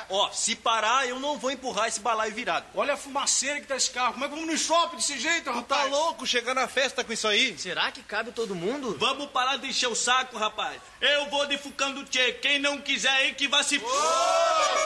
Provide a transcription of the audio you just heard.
Ó, se parar, eu não vou empurrar esse balaio virado. Olha a fumaceira que tá esse carro. Como é que vamos no shopping desse jeito, rapaz? Tá louco chegar na festa com isso aí? Será que cabe todo mundo? Vamos parar de encher o saco, rapaz. Eu vou de Fucando Tchê. Quem não quiser ir, que vá se...